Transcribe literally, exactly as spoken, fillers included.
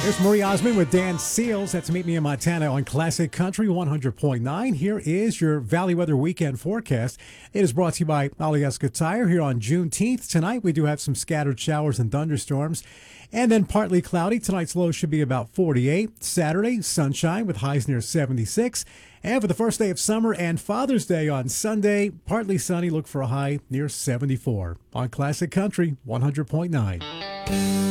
There's Marie Osmond with Dan Seals. That's Meet Me in Montana on Classic Country one hundred point nine. Here is your Valley Weather Weekend forecast. It is brought to you by Alyeska Tire here on Juneteenth. Tonight we do have some scattered showers and thunderstorms, and then partly cloudy. Tonight's low should be about forty-eight. Saturday, sunshine with highs near seventy-six. And for the first day of summer and Father's Day on Sunday, partly sunny. Look for a high near seventy-four on Classic Country one hundred point nine.